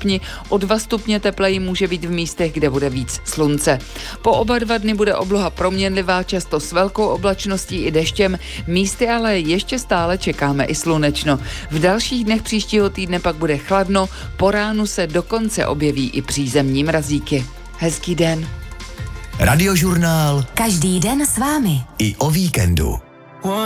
stupni, o 2 stupně tepleji může být v místech, kde bude víc slunce. Po oba 2 dny bude obloha proměnlivá, často s velkou oblačností i deštěm, místy ale ještě stále čekáme i slunečno. V dalších dnech příštího týdne pak bude chladno, po ránu se dokonce objeví i přízemní mrazíky. Hezký den. Radiožurnál. Každý den s vámi. I o víkendu.